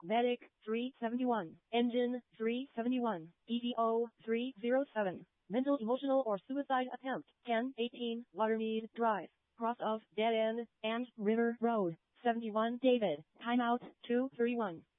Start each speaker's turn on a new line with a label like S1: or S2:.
S1: Medic 371. Engine 371. EVO 307. Mental, emotional, or suicide attempt 1018 Watermead Drive. Cross of Dead End and River Road. 71 David. Timeout 231.